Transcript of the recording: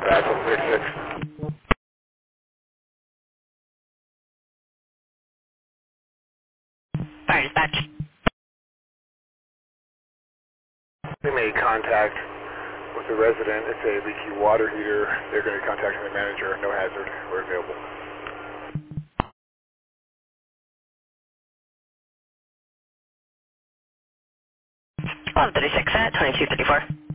Dispatch 136. Fire dispatch. They made contact with the resident. It's a leaky water heater. They're going to be contacting the manager. No hazard. We're available. 1236 at 2234.